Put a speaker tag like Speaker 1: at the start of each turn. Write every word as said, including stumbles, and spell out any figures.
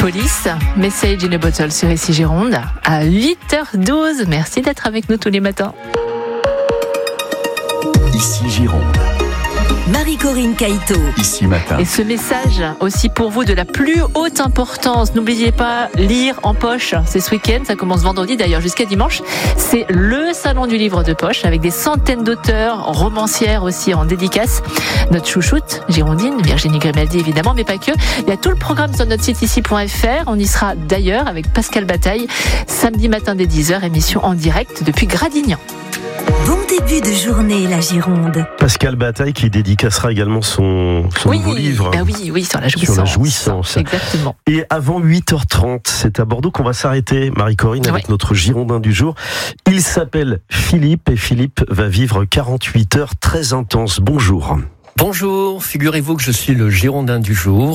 Speaker 1: Police, Message in a Bottle sur Ici Gironde à huit heures douze. Merci d'être avec nous tous les matins.
Speaker 2: Ici Gironde.
Speaker 3: Marie-Corinne Caïto.
Speaker 2: Ici matin.
Speaker 1: Et ce message aussi pour vous de la plus haute importance. N'oubliez pas, lire en poche. C'est ce week-end, ça commence vendredi d'ailleurs jusqu'à dimanche. C'est le salon du livre de poche avec des centaines d'auteurs, romancières aussi en dédicace. Notre chouchoute, girondine, Virginie Grimaldi évidemment, mais pas que. Il y a tout le programme sur notre site ici point f r. On y sera d'ailleurs avec Pascal Bataille, samedi matin dès dix heures, émission en direct depuis Gradignan.
Speaker 3: Bon début de journée, la Gironde.
Speaker 4: Pascal Bataille qui dédicacera également son, son
Speaker 1: oui,
Speaker 4: nouveau livre.
Speaker 1: Bah oui, oui, sur la jouissance.
Speaker 4: Sur la jouissance.
Speaker 1: Exactement.
Speaker 4: Et avant huit heures trente, c'est à Bordeaux qu'on va s'arrêter, Marie-Corinne, avec
Speaker 1: ouais.
Speaker 4: notre Girondin du jour. Il s'appelle Philippe et Philippe va vivre quarante-huit heures très intenses. Bonjour.
Speaker 5: Bonjour, figurez-vous que je suis le Girondin du jour.